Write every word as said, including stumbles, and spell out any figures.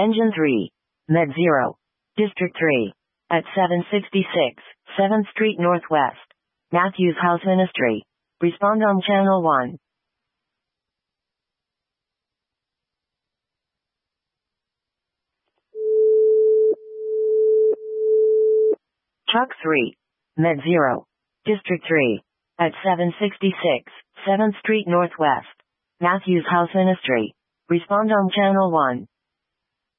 Engine three. Med zero. District three. At seven sixty-six, seventh Street Northwest. Matthews House Ministry. Respond on channel one. Truck three. Med zero. District three. At seven sixty-six, seventh Street Northwest. Matthews House Ministry. Respond on channel one.